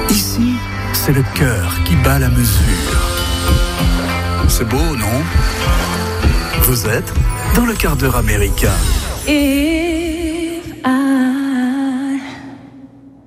Ici, c'est le cœur qui bat la mesure. C'est beau, non? Vous êtes dans le quart d'heure américain. Et